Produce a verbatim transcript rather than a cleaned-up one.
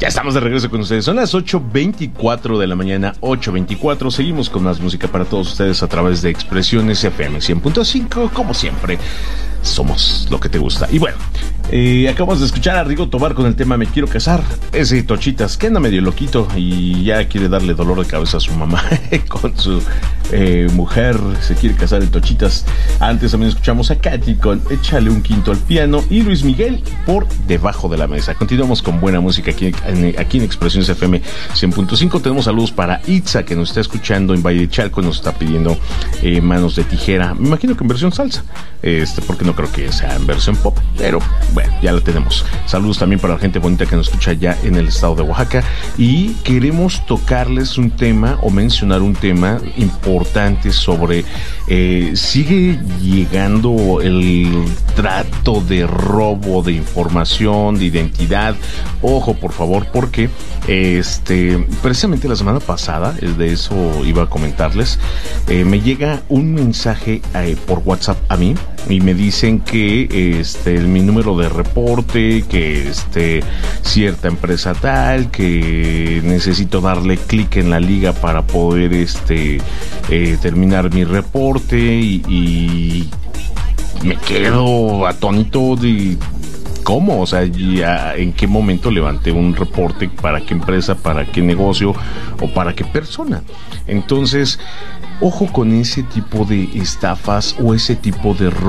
estamos de regreso con ustedes. Son las ocho veinticuatro de la mañana, ocho veinticuatro. Seguimos con más música para todos ustedes a través de Expresiones F M cien punto cinco. Como siempre, somos lo que te gusta. Y bueno, eh, acabamos de escuchar a Rigo Tobar con el tema Me Quiero Casar. Ese Tochitas que anda medio loquito y ya quiere darle dolor de cabeza a su mamá con su eh, mujer. Se quiere casar el Tochitas. Antes también escuchamos a Katy con Échale un quinto al piano y Luis Miguel por Debajo de la Mesa. Continuamos con buena música aquí en, aquí en Expresiones F M cien punto cinco. Tenemos saludos para Itza, que nos está escuchando en Valle de Chalco, nos está pidiendo eh, Manos de Tijera. Me imagino que en versión salsa, este, porque no creo que sea en versión pop, pero bueno, ya la tenemos. Saludos también para la gente bonita que nos escucha ya en el estado de Oaxaca, y queremos tocarles un tema o mencionar un tema importante sobre eh, sigue llegando el trato de robo de información, de identidad. Ojo, por favor, porque este precisamente la semana pasada, de eso iba a comentarles, eh, me llega un mensaje eh, por WhatsApp a mí y me dicen que este mi número de reporte, que este cierta empresa tal, que necesito darle clic en la liga para poder este eh, terminar mi reporte, y, y me quedo atónito de ¿cómo? O sea, ya, ¿en qué momento levanté un reporte? ¿Para qué empresa? ¿Para qué negocio? ¿O para qué persona? Entonces, ojo con ese tipo de estafas o ese tipo de